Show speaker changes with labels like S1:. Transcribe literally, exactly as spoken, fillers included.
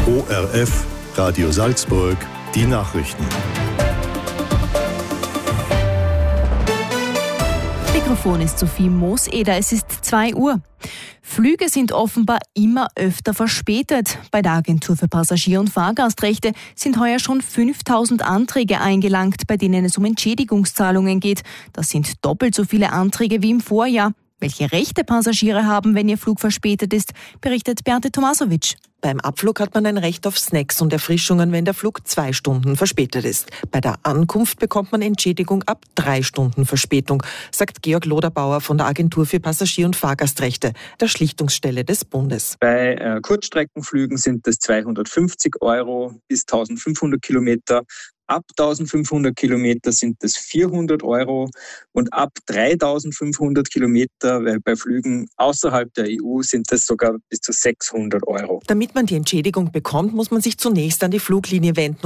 S1: O R F, Radio Salzburg, die Nachrichten.
S2: Mikrofon ist Sophie Mooseder, es ist zwei Uhr. Flüge sind offenbar immer öfter verspätet. Bei der Agentur für Passagier- und Fahrgastrechte sind heuer schon fünftausend Anträge eingelangt, bei denen es um Entschädigungszahlungen geht. Das sind doppelt so viele Anträge wie im Vorjahr. Welche Rechte Passagiere haben, wenn ihr Flug verspätet ist, berichtet Beate Tomasovic.
S3: Beim Abflug hat man ein Recht auf Snacks und Erfrischungen, wenn der Flug zwei Stunden verspätet ist. Bei der Ankunft bekommt man Entschädigung ab drei Stunden Verspätung, sagt Georg Loderbauer von der Agentur für Passagier- und Fahrgastrechte, der Schlichtungsstelle des Bundes.
S4: Bei äh, Kurzstreckenflügen sind das zweihundertfünfzig Euro bis eintausendfünfhundert Kilometer. Ab eintausendfünfhundert Kilometer sind das vierhundert Euro und ab dreitausendfünfhundert Kilometer, weil bei Flügen außerhalb der E U sind das sogar bis zu sechshundert Euro.
S3: Damit man die Entschädigung bekommt, muss man sich zunächst an die Fluglinie wenden